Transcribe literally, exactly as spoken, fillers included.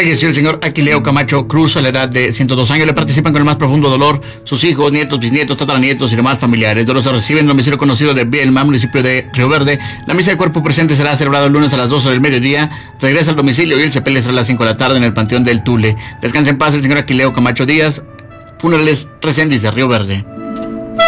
Falleció el señor Aquileo Camacho Cruz a la edad de ciento dos años. Le participan con el más profundo dolor sus hijos, nietos, bisnietos, tataranietos y demás familiares. Dolor se recibe en domicilio conocido de Bielma, municipio de Río Verde. La misa de cuerpo presente será celebrada el lunes a las doce del mediodía. Regresa al domicilio y el sepelio será a las cinco de la tarde en el Panteón del Tule. Descansa en paz el señor Aquileo Camacho Díaz. Funerales Reséndiz de Río Verde.